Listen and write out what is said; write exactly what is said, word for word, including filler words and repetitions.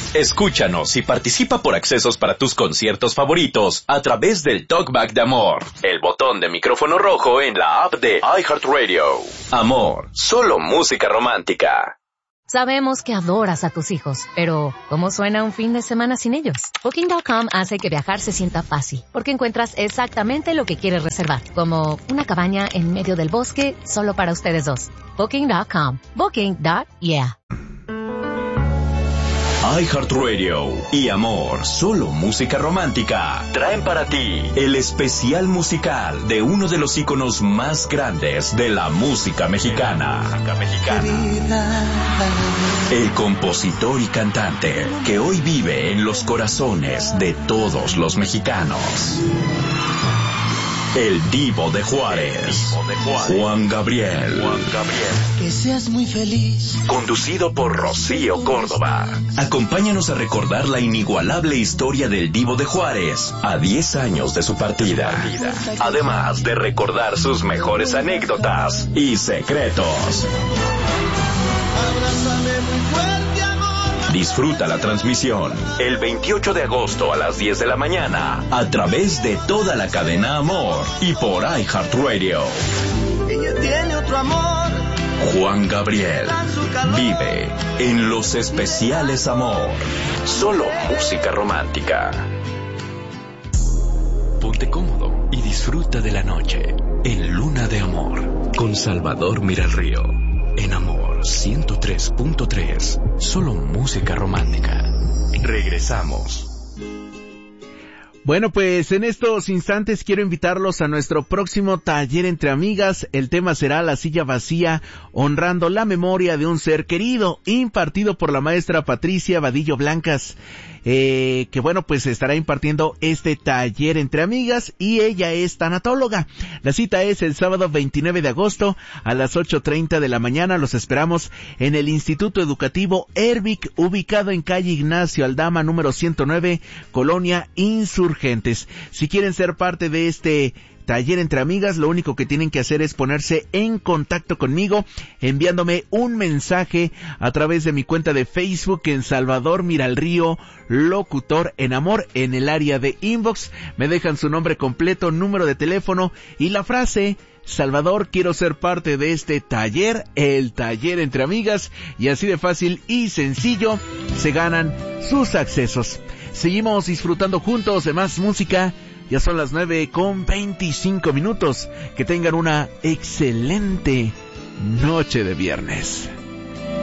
Escúchanos y participa por accesos para tus conciertos favoritos a través del Talkback de Amor, el botón de micrófono rojo en la app de iHeartRadio. Amor, solo música romántica. Sabemos que adoras a tus hijos, pero ¿cómo suena un fin de semana sin ellos? Booking punto com hace que viajar se sienta fácil, porque encuentras exactamente lo que quieres reservar, como una cabaña en medio del bosque solo para ustedes dos. Booking punto com. Booking. Yeah. iHeartRadio y Amor, solo música romántica, traen para ti el especial musical de uno de los íconos más grandes de la música mexicana. Música mexicana. El compositor y cantante que hoy vive en los corazones de todos los mexicanos. El Divo de Juárez, Divo de Juárez. Juan Gabriel. Juan Gabriel. Que seas muy feliz. Conducido por Rocío Córdoba. Acompáñanos a recordar la inigualable historia del Divo de Juárez a diez años de su partida. Además de recordar sus mejores anécdotas y secretos. Abrázame muy fuerte, amor. Disfruta la transmisión el veintiocho de agosto a las diez de la mañana a través de toda la cadena Amor y por iHeartRadio. Ella tiene otro amor. Juan Gabriel vive en los especiales Amor. Solo música romántica. Ponte cómodo y disfruta de la noche en Luna de Amor con Salvador Miralrío. En Amor ciento tres punto tres, solo música romántica. Regresamos. Bueno, pues en estos instantes quiero invitarlos a nuestro próximo taller entre amigas. El tema será La silla vacía, honrando la memoria de un ser querido, impartido por la maestra Patricia Vadillo Blancas, eh, que bueno, pues estará impartiendo este taller entre amigas y ella es tanatóloga. La cita es el sábado veintinueve de agosto a las ocho treinta de la mañana. Los esperamos en el Instituto Educativo Ervic, ubicado en calle Ignacio Aldama, número ciento nueve, Colonia Insurgentes. Si quieren ser parte de este taller entre amigas, lo único que tienen que hacer es ponerse en contacto conmigo enviándome un mensaje a través de mi cuenta de Facebook en Salvador Miralrío, locutor en Amor, en el área de inbox. Me dejan su nombre completo, número de teléfono y la frase: Salvador, quiero ser parte de este taller, el taller entre amigas, y así de fácil y sencillo se ganan sus accesos. Seguimos disfrutando juntos de más música. Ya son las nueve con veinticinco minutos. Que tengan una excelente noche de viernes.